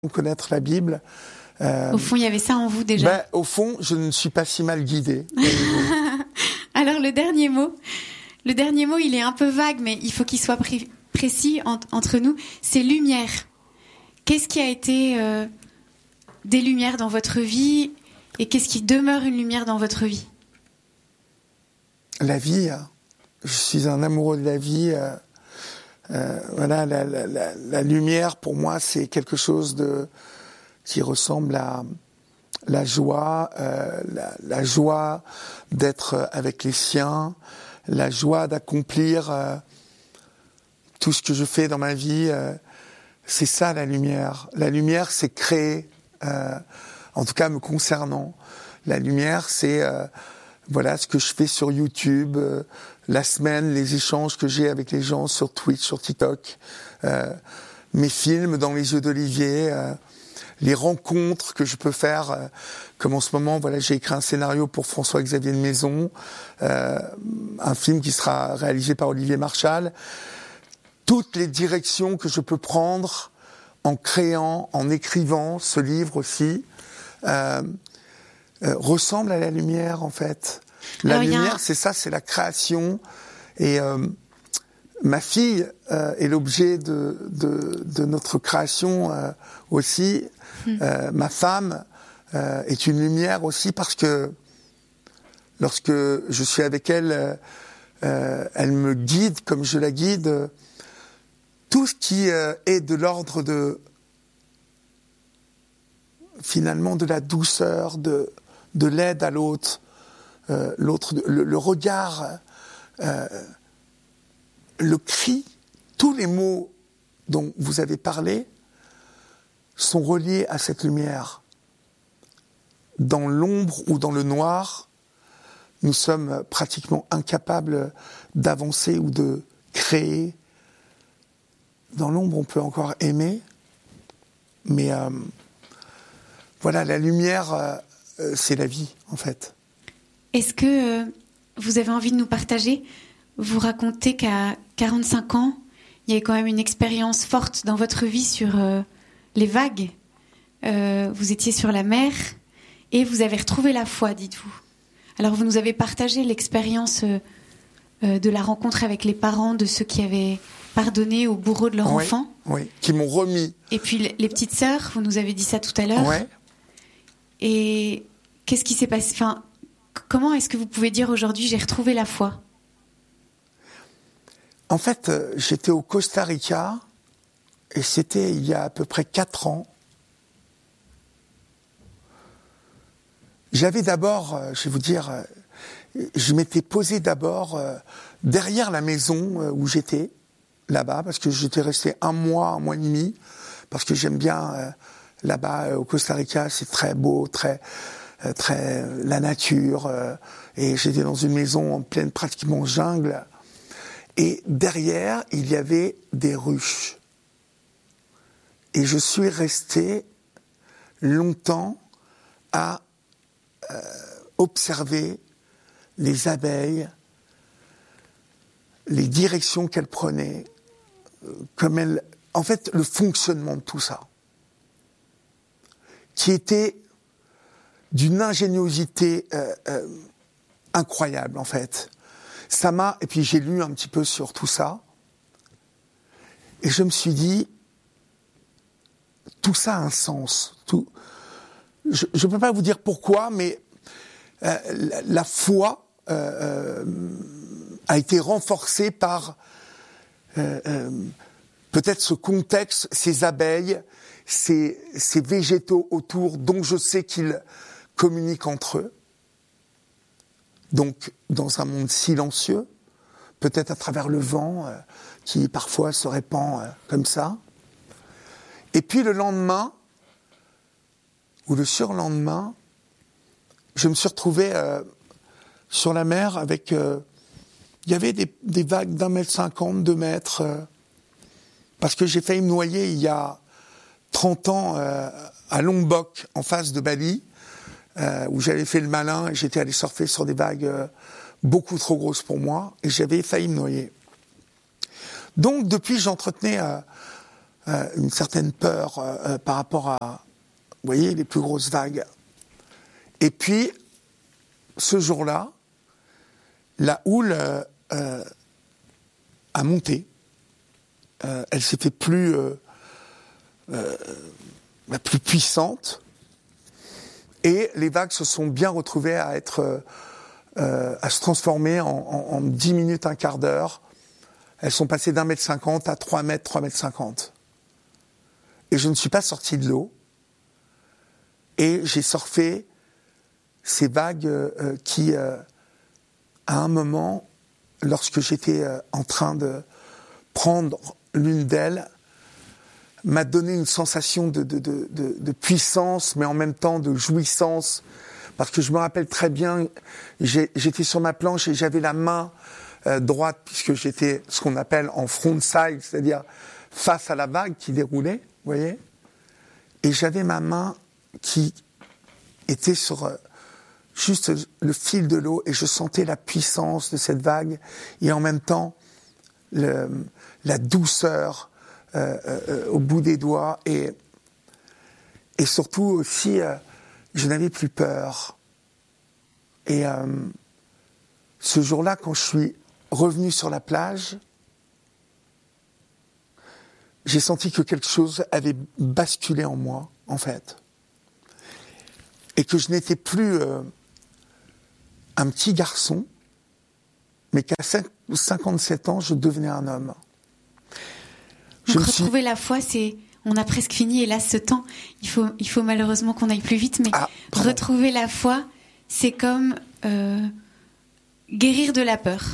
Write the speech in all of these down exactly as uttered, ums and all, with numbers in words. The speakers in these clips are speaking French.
connaître la Bible. Euh, au fond, il y avait ça en vous déjà. Ben, au fond, je ne suis pas si mal guidé. Alors le dernier mot, le dernier mot, il est un peu vague, mais il faut qu'il soit pré- précis en, entre nous. C'est lumière. Qu'est-ce qui a été euh, des lumières dans votre vie et qu'est-ce qui demeure une lumière dans votre vie? La vie. Je suis un amoureux de la vie. Euh, euh, voilà, la, la, la, la lumière pour moi, c'est quelque chose de qui ressemble à la joie, euh, la, la joie d'être avec les siens, la joie d'accomplir euh, tout ce que je fais dans ma vie. Euh, c'est ça la lumière. La lumière, c'est créer, euh, en tout cas me concernant. La lumière, c'est euh, voilà ce que je fais sur YouTube, euh, la semaine, les échanges que j'ai avec les gens sur Twitch, sur TikTok, euh, mes films dans les yeux d'Olivier. Euh, les rencontres que je peux faire, euh, comme en ce moment, voilà, j'ai écrit un scénario pour François-Xavier de Maison, euh, un film qui sera réalisé par Olivier Marchal. Toutes les directions que je peux prendre en créant, en écrivant ce livre aussi, euh, euh, ressemblent à la lumière, en fait. La Alors, lumière, un... c'est ça, c'est la création. Et euh, ma fille euh, est l'objet de, de, de notre création euh, aussi. Euh, ma femme euh, est une lumière aussi parce que lorsque je suis avec elle, euh, elle me guide comme je la guide. Tout ce qui euh, est de l'ordre de, finalement, de la douceur, de, de l'aide à l'autre, euh, l'autre, le, le regard, euh, le cri, tous les mots dont vous avez parlé sont reliés à cette lumière. Dans l'ombre ou dans le noir, nous sommes pratiquement incapables d'avancer ou de créer. Dans l'ombre, on peut encore aimer, mais euh, voilà, la lumière, euh, c'est la vie, en fait. Est-ce que euh, vous avez envie de nous partager? Vous racontez qu'à quarante-cinq ans, il y a eu quand même une expérience forte dans votre vie sur euh, les vagues. Euh, vous étiez sur la mer et vous avez retrouvé la foi, dites-vous. Alors vous nous avez partagé l'expérience euh, euh, de la rencontre avec les parents de ceux qui avaient pardonné au bourreau de leur oui, enfant. Oui, qui m'ont remis. Et puis les, les petites sœurs, vous nous avez dit ça tout à l'heure. Oui. Et qu'est-ce qui s'est passé? Enfin, comment est-ce que vous pouvez dire aujourd'hui j'ai retrouvé la foi? En fait, euh, j'étais au Costa Rica et c'était il y a à peu près quatre ans. J'avais d'abord, euh, je vais vous dire, euh, je m'étais posé d'abord euh, derrière la maison euh, où j'étais, là-bas, parce que j'étais resté un mois, un mois et demi, parce que j'aime bien euh, là-bas euh, au Costa Rica, c'est très beau, très, euh, très euh, la nature, euh, et j'étais dans une maison en pleine pratiquement jungle. Et derrière, il y avait des ruches. Et je suis resté longtemps à euh, observer les abeilles, les directions qu'elles prenaient, euh, comme elles, en fait, le fonctionnement de tout ça, qui était d'une ingéniosité euh, euh, incroyable, en fait. Ça m'a, et puis j'ai lu un petit peu sur tout ça, et je me suis dit, tout ça a un sens. Tout, je ne peux pas vous dire pourquoi, mais euh, la, la foi euh, euh, a été renforcée par euh, euh, peut-être ce contexte, ces abeilles, ces, ces végétaux autour, dont je sais qu'ils communiquent entre eux. Donc, dans un monde silencieux, peut-être à travers le vent, euh, qui parfois se répand euh, comme ça. Et puis le lendemain, ou le surlendemain, je me suis retrouvé euh, sur la mer avec... Euh, il y avait des, des vagues d'un mètre cinquante, deux mètres, euh, parce que j'ai failli me noyer il y a trente ans euh, à Lombok, en face de Bali, Euh, où j'avais fait le malin et j'étais allé surfer sur des vagues euh, beaucoup trop grosses pour moi et j'avais failli me noyer. Donc depuis, j'entretenais euh, euh, une certaine peur euh, par rapport à, vous voyez, les plus grosses vagues. Et puis, ce jour-là, la houle euh, euh, a monté. Euh, elle s'était plus, euh, euh, plus puissante. Et les vagues se sont bien retrouvées à être, euh, à se transformer en, en, en dix minutes, un quart d'heure. Elles sont passées d'un mètre cinquante à trois mètres, trois mètres cinquante. Et je ne suis pas sorti de l'eau. Et j'ai surfé ces vagues euh, qui, euh, à un moment, lorsque j'étais euh, en train de prendre l'une d'elles, m'a donné une sensation de, de, de, de, de puissance, mais en même temps de jouissance. Parce que je me rappelle très bien, j'ai, j'étais sur ma planche et j'avais la main euh, droite, puisque j'étais ce qu'on appelle en frontside, c'est-à-dire face à la vague qui déroulait, vous voyez. Et j'avais ma main qui était sur euh, juste le fil de l'eau et je sentais la puissance de cette vague et en même temps le, la douceur euh, euh, au bout des doigts et, et surtout aussi euh, je n'avais plus peur. Et euh, ce jour-là, quand je suis revenu sur la plage, j'ai senti que quelque chose avait basculé en moi, en fait. Et que je n'étais plus euh, un petit garçon, mais qu'à cinquante-sept ans, je devenais un homme. Donc retrouver suis... la foi, c'est... On a presque fini, hélas, ce temps. Il faut, il faut malheureusement qu'on aille plus vite, mais ah, retrouver la foi, c'est comme euh, guérir de la peur.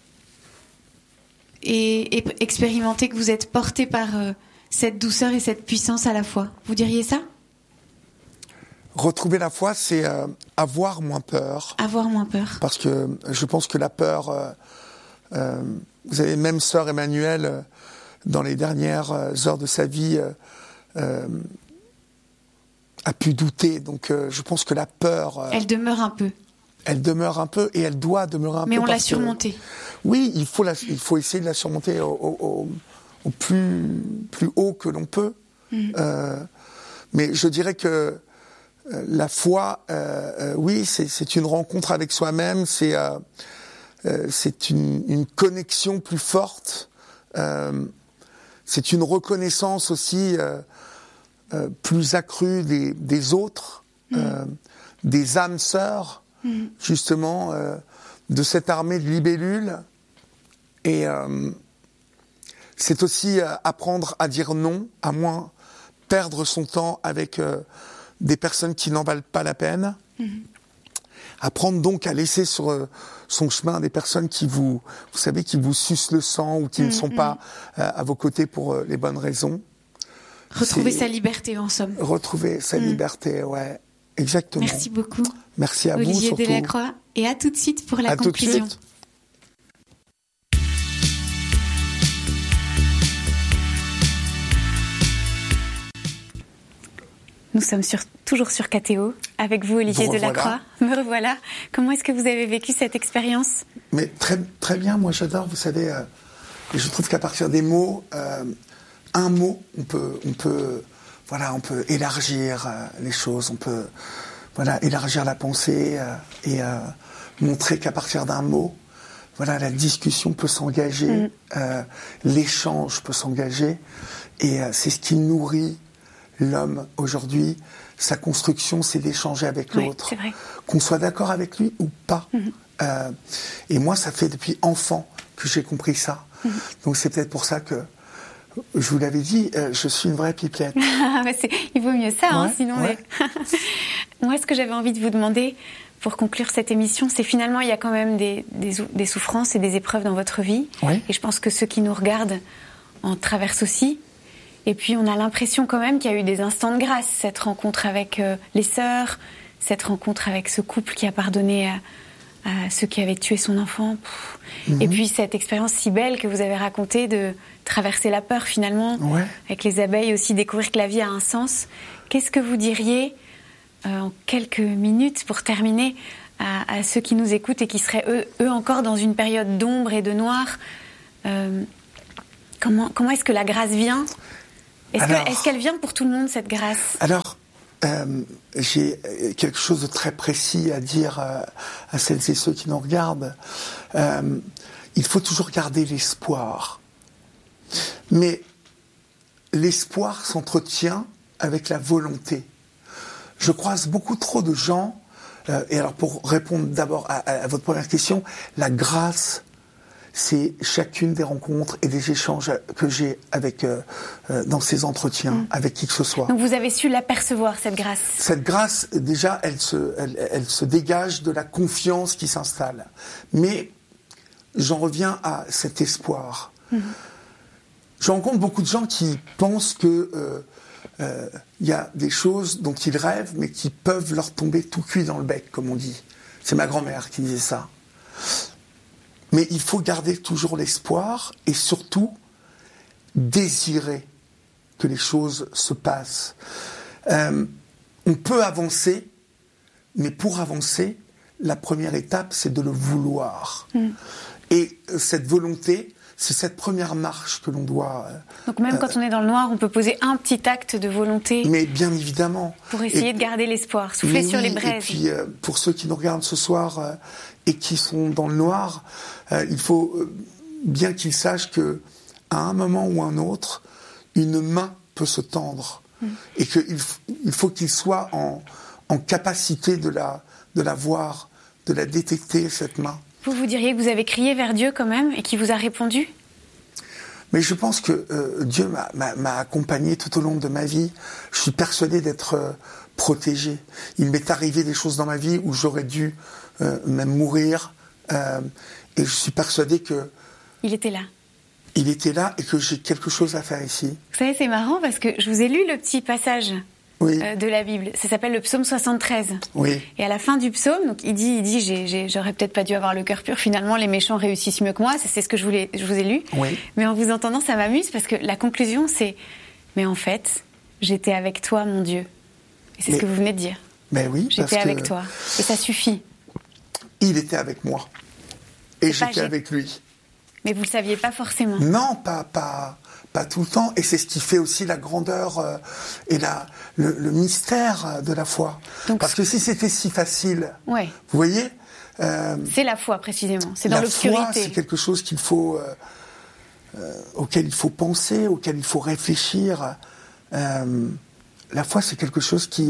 Et, et expérimenter que vous êtes porté par euh, cette douceur et cette puissance à la fois. Vous diriez ça ? Retrouver la foi, c'est euh, avoir moins peur. Avoir moins peur. Parce que je pense que la peur... Euh, euh, vous avez même sœur Emmanuelle, euh, dans les dernières heures de sa vie, euh, euh, a pu douter. Donc euh, je pense que la peur... Euh, elle demeure un peu. Elle demeure un peu et elle doit demeurer un Mais peu. Mais on l'a surmontée. Que, oui, il faut, la, il faut essayer de la surmonter au, au, au plus, plus haut que l'on peut. Mmh. Euh, mais je dirais que euh, la foi, euh, euh, oui, c'est, c'est une rencontre avec soi-même, c'est, euh, euh, c'est une, une connexion plus forte, euh, c'est une reconnaissance aussi euh, euh, plus accrue des, des autres, mmh. euh, des âmes sœurs, mmh. justement, euh, de cette armée de libellules. Et euh, c'est aussi euh, apprendre à dire non, à moins perdre son temps avec euh, des personnes qui n'en valent pas la peine. Mmh. Apprendre donc à laisser sur euh, son chemin des personnes qui vous, vous savez, qui vous sucent le sang ou qui mmh, ne sont mmh. pas euh, à vos côtés pour euh, les bonnes raisons. Retrouver c'est... sa liberté, en somme. Retrouver sa mmh. liberté, ouais, exactement. Merci beaucoup. Merci à Olivier vous, surtout. Olivier Delacroix. Et à tout de suite pour la à conclusion. Tout de suite. Nous sommes sur, toujours sur K T O, avec vous, Olivier Delacroix. Me revoilà. Comment est-ce que vous avez vécu cette expérience ? Mais très, très bien, moi j'adore, vous savez, euh, et je trouve qu'à partir des mots, euh, un mot, on peut, on peut, voilà, on peut élargir euh, les choses, on peut, voilà, élargir la pensée euh, et euh, montrer qu'à partir d'un mot, voilà, la discussion peut s'engager, mmh. euh, l'échange peut s'engager, et euh, c'est ce qui nourrit l'homme aujourd'hui. Sa construction, c'est d'échanger avec oui, l'autre, c'est vrai. Qu'on soit d'accord avec lui ou pas. Mmh. Euh, et moi, ça fait depuis enfant que j'ai compris ça. Mmh. Donc c'est peut-être pour ça que je vous l'avais dit, euh, je suis une vraie pipelette. Il vaut mieux ça, ouais, hein, sinon. Ouais. Les... Moi, ce que j'avais envie de vous demander pour conclure cette émission, c'est finalement il y a quand même des, des, des souffrances et des épreuves dans votre vie. Ouais. Et je pense que ceux qui nous regardent en traversent aussi. Et puis on a l'impression quand même qu'il y a eu des instants de grâce, cette rencontre avec euh, les sœurs, cette rencontre avec ce couple qui a pardonné à, à ceux qui avaient tué son enfant. Mmh. Et puis cette expérience si belle que vous avez racontée de traverser la peur finalement, ouais. avec les abeilles aussi, découvrir que la vie a un sens. Qu'est-ce que vous diriez euh, en quelques minutes pour terminer à, à ceux qui nous écoutent et qui seraient eux, eux encore dans une période d'ombre et de noir euh, comment, comment est-ce que la grâce vient ? Est-ce, Alors, que, est-ce qu'elle vient pour tout le monde, cette grâce ? Alors, euh, j'ai quelque chose de très précis à dire euh, à celles et ceux qui nous regardent. Euh, il faut toujours garder l'espoir. Mais l'espoir s'entretient avec la volonté. Je croise beaucoup trop de gens, euh, et alors pour répondre d'abord à, à, à votre première question, la grâce, c'est chacune des rencontres et des échanges que j'ai avec euh, euh, dans ces entretiens, mmh. avec qui que ce soit. Donc vous avez su l'apercevoir, cette grâce. Cette grâce, déjà, elle se, elle, elle se dégage de la confiance qui s'installe. Mais j'en reviens à cet espoir. Mmh. Je rencontre beaucoup de gens qui pensent que euh, euh, y a des choses dont ils rêvent, mais qui peuvent leur tomber tout cuit dans le bec, comme on dit. C'est ma grand-mère qui disait ça. Mais il faut garder toujours l'espoir et surtout désirer que les choses se passent. Euh, on peut avancer, mais pour avancer, la première étape, c'est de le vouloir. Mmh. Et cette volonté, c'est cette première marche que l'on doit... Donc même euh, quand on est dans le noir, on peut poser un petit acte de volonté. Mais bien évidemment. Pour essayer et, de garder l'espoir, souffler sur oui, les braises. Et puis euh, pour ceux qui nous regardent ce soir euh, et qui sont dans le noir, euh, il faut euh, bien qu'ils sachent que à un moment ou un autre, une main peut se tendre. Mmh. Et qu'il il faut qu'ils soient en, en capacité de la, de la voir, de la détecter, cette main. Vous, vous diriez que vous avez crié vers Dieu quand même et qu'il vous a répondu ? Mais je pense que euh, Dieu m'a, m'a, m'a accompagné tout au long de ma vie. Je suis persuadé d'être euh, protégé. Il m'est arrivé des choses dans ma vie où j'aurais dû euh, même mourir. Euh, et je suis persuadé que... Il était là. Il était là et que j'ai quelque chose à faire ici. Vous savez, c'est marrant parce que je vous ai lu le petit passage... Oui. Euh, de la Bible. Ça s'appelle le psaume soixante-treize. Oui. Et à la fin du psaume, donc il dit, il dit, j'ai, j'ai, j'aurais peut-être pas dû avoir le cœur pur. Finalement, les méchants réussissent mieux que moi. C'est, c'est ce que je, voulais, je vous ai lu. Oui. Mais en vous entendant, ça m'amuse parce que la conclusion, c'est, mais en fait, j'étais avec toi, mon Dieu. Et c'est mais, ce que vous venez de dire. Mais oui. J'étais avec toi. Et ça suffit. Il était avec moi. Et c'est j'étais avec lui. Mais vous le saviez pas forcément. Non, pas, pas. Pas tout le temps, et c'est ce qui fait aussi la grandeur euh, et la, le, le mystère de la foi. Donc, parce que si c'était si facile, ouais. vous voyez euh, c'est la foi précisément, c'est dans la l'obscurité. La foi, c'est quelque chose qu'il faut, euh, euh, auquel il faut penser, auquel il faut réfléchir. Euh, la foi, c'est quelque chose qui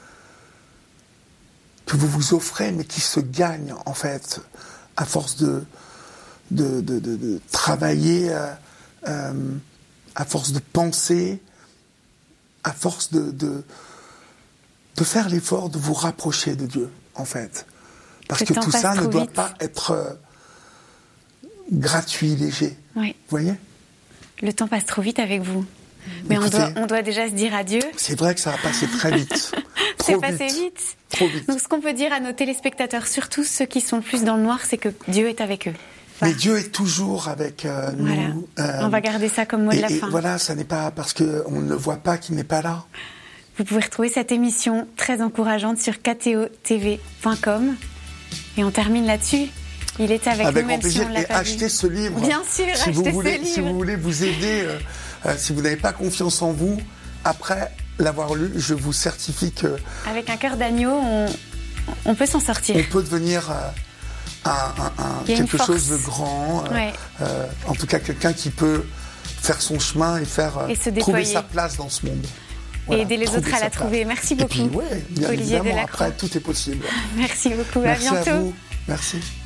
que vous vous offrez, mais qui se gagne en fait à force de de, de, de, de travailler. Euh, euh, à force de penser, à force de, de, de faire l'effort de vous rapprocher de Dieu, en fait. Parce que tout ça ne doit pas être euh, gratuit, léger. Oui. Vous voyez ? Le temps passe trop vite avec vous. Mais Écoutez, on, doit, on doit déjà se dire adieu. C'est vrai que ça va passer très vite. C'est passé vite. vite. Trop vite. Donc ce qu'on peut dire à nos téléspectateurs, surtout ceux qui sont le plus dans le noir, c'est que Dieu est avec eux. Mais Dieu est toujours avec euh, voilà. nous. Euh, on va garder ça comme mot et, de la et fin. Voilà, ça n'est pas parce qu'on ne le voit pas qu'il n'est pas là. Vous pouvez retrouver cette émission très encourageante sur k t o t v point com. Et on termine là-dessus. Il était avec, avec nous, même plaisir. si on l'a et pas achetez vu. ce livre. Bien sûr, si achetez vous voulez, ce livre. Si vous voulez vous aider, euh, euh, si vous n'avez pas confiance en vous, après l'avoir lu, je vous certifie que... Avec un cœur d'agneau, on, on peut s'en sortir. On peut devenir... Euh, Un, un, un, quelque chose de grand, euh, ouais. euh, en tout cas quelqu'un qui peut faire son chemin et faire euh, et trouver sa place dans ce monde. Voilà, et aider les autres à la trouver. Merci beaucoup, et puis, ouais, bien Olivier évidemment, Delacroix. après tout est possible. Merci beaucoup, Merci à bientôt. À vous. Merci.